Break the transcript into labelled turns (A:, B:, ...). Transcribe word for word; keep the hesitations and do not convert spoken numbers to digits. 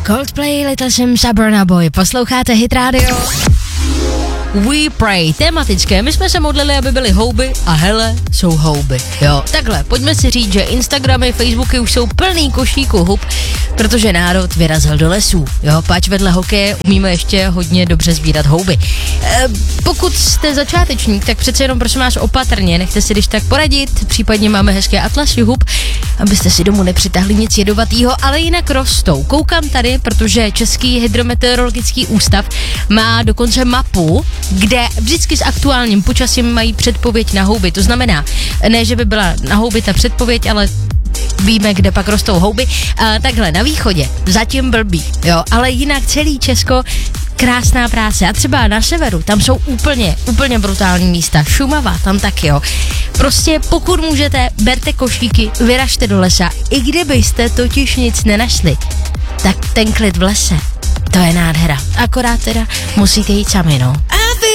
A: Coldplay, Little Sims a Burna Boy. Posloucháte Hit Radio? We pray, tematické. My jsme se modlili, aby byly houby a hele, jsou houby. Jo, takhle, pojďme si říct, že Instagramy, Facebooky už jsou plný košíků hub, protože národ vyrazil do lesů. Jo, pač vedle hokeje umíme ještě hodně dobře sbírat houby. E, pokud jste začátečník, tak přece jenom prosím vás opatrně, nechte si když tak poradit, případně máme hezké atlasy hub, abyste si domů nepřitahli nic jedovatýho, ale jinak rostou. Koukám tady, protože Český hydrometeorologický ústav má dokonce mapu, kde vždycky s aktuálním počasím mají předpověď na houby. To znamená, ne, že by byla na houby ta předpověď, ale víme, kde pak rostou houby. A takhle, na východě, zatím blbý, jo, ale jinak celý Česko, krásná práce. A třeba na severu, tam jsou úplně, úplně brutální místa. Šumava, tam taky, jo. Prostě pokud můžete, berte košíky, vyražte do lesa. I kdybyste totiž nic nenašli, tak ten klid v lese, to je nádhera. Akorát teda musíte jít sami, no.